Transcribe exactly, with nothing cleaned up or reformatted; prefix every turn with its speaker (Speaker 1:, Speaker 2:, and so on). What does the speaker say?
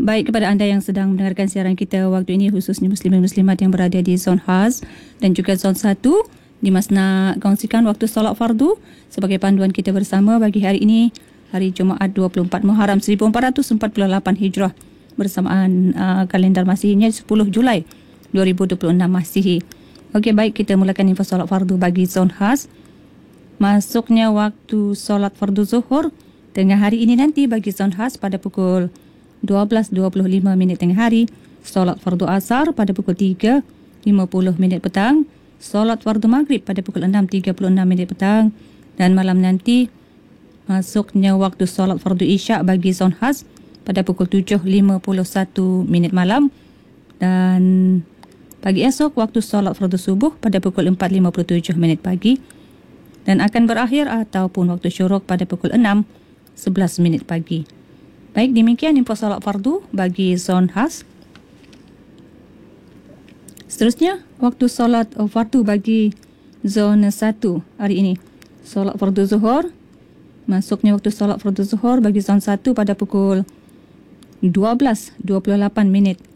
Speaker 1: baik kepada anda yang sedang mendengarkan siaran kita waktu ini, khususnya muslimin muslimat yang berada di zon khas dan juga zon satu. Dimas nak kongsikan waktu solat fardu sebagai panduan kita bersama bagi hari ini, hari Jumaat dua puluh empat Muharram seribu empat ratus empat puluh lapan Hijrah, bersamaan uh, kalendar Masihnya sepuluh Julai dua ribu dua puluh enam Masihi. Okey, baik, kita mulakan info solat fardu bagi zon khas. Masuknya waktu solat fardu zuhur tengah hari ini nanti bagi zon khas pada pukul dua belas dua puluh lima minit tengah hari. Solat fardu asar pada pukul tiga lima puluh minit petang. Solat fardu maghrib pada pukul enam tiga puluh enam minit petang. Dan malam nanti masuknya waktu solat fardu isyak bagi zon khas pada pukul tujuh lima puluh satu minit malam. Dan pagi esok waktu solat fardu subuh pada pukul empat lima puluh tujuh minit pagi. Dan akan berakhir ataupun waktu syuruk pada pukul enam sebelas minit pagi. Baik, demikian info solat fardu bagi zon khas. Seterusnya, waktu solat fardu bagi zon satu hari ini. Solat fardu zuhur. Masuknya waktu solat fardu zuhur bagi zon satu pada pukul dua belas dua puluh lapan minit